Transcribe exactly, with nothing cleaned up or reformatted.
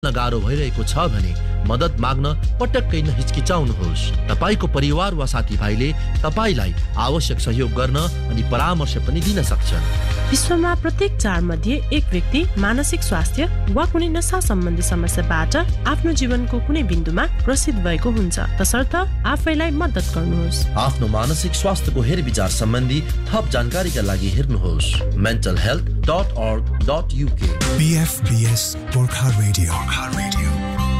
गाह्रो भइरहेको छ भने मद्दत माग्न पटक्कै नहिचकिचाउनुहोस्। तपाईको परिवार वा साथीभाइले तपाईलाई आवश्यक सहयोग गर्न अनि परामर्श पनि दिन सक्छन्। विश्वमा प्रत्येक चार मध्ये एक व्यक्ति मानसिक स्वास्थ्य वा कुनै नशा सम्बन्धी समस्याबाट आफ्नो जीवनको कुनै बिन्दुमा ग्रसित भएको हुन्छ। तसर्थ आफैलाई मद्दत गर्नुहोस्। आफ्नो मानसिक स्वास्थ्यको हेरविचार सम्बन्धी थप जानकारीका लागि हेर्नुहोस् mental health dot org dot u k। B F B S Gorkha Radio. Gorkha Radio.